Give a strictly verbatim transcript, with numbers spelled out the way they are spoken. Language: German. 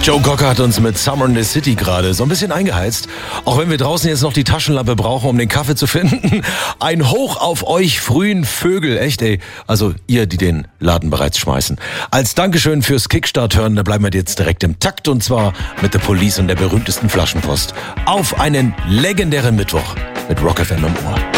Joe Cocker hat uns mit Summer in the City gerade so ein bisschen eingeheizt. Auch wenn wir draußen jetzt noch die Taschenlampe brauchen, um den Kaffee zu finden. Ein Hoch auf euch frühen Vögel. Echt, ey. Also ihr, die den Laden bereits schmeißen. Als Dankeschön fürs Kickstart-Hören, da bleiben wir jetzt direkt im Takt. Und zwar mit The Police und der berühmtesten Flaschenpost. Auf einen legendären Mittwoch mit Rock F M im Ohr.